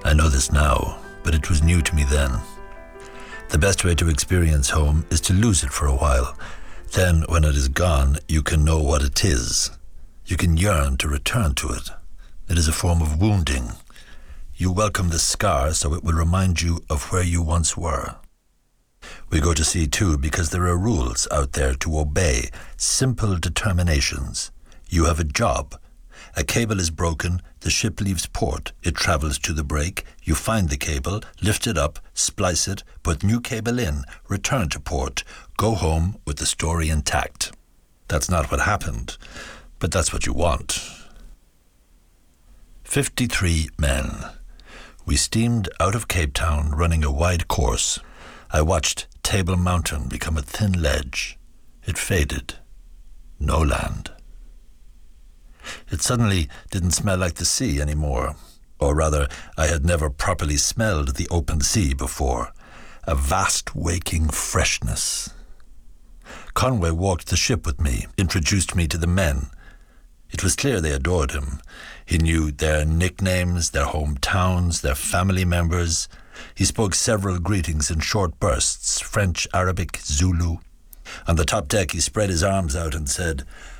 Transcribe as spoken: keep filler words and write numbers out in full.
I know this now, but it was new to me then. The best way to experience home is to lose it for a while. Then, when it is gone, you can know what it is. You can yearn to return to it. It is a form of wounding. You welcome the scar so it will remind you of where you once were. We go to sea too because there are rules out there to obey, simple determinations. You have a job. A cable is broken, the ship leaves port, it travels to the break, you find the cable, lift it up, splice it, put new cable in, return to port, go home with the story intact. That's not what happened, but that's what you want. Fifty-three men. We steamed out of Cape Town running a wide course. I watched Table Mountain become a thin ledge. It faded. No land. It suddenly didn't smell like the sea anymore. Or rather, I had never properly smelled the open sea before. A vast waking freshness. Conway walked the ship with me, introduced me to the men. It was clear they adored him. He knew their nicknames, their hometowns, their family members. He spoke several greetings in short bursts, French, Arabic, Zulu. On the top deck, he spread his arms out and said,